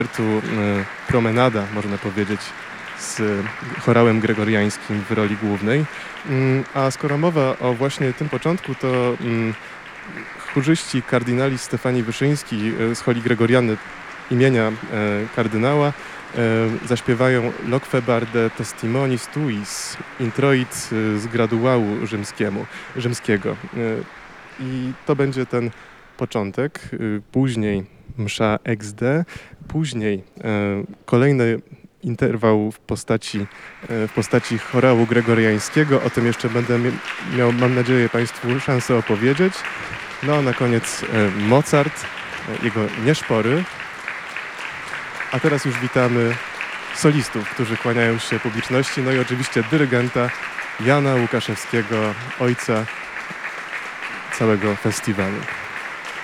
koncertu Promenada, można powiedzieć, z chorałem gregoriańskim w roli głównej. A skoro mowa o właśnie tym początku, to chórzyści kardynali Stefani Wyszyński z Holi Gregoriany imienia kardynała zaśpiewają Loquebar de Testimonis Tuis, introit z graduału rzymskiego. I to będzie ten początek, później msza XD, później kolejny interwał w postaci chorału gregoriańskiego. O tym jeszcze będę miał, mam nadzieję, Państwu szansę opowiedzieć. No a na koniec Mozart, jego nieszpory. A teraz już witamy solistów, którzy kłaniają się publiczności, no i oczywiście dyrygenta Jana Łukaszewskiego, ojca całego festiwalu.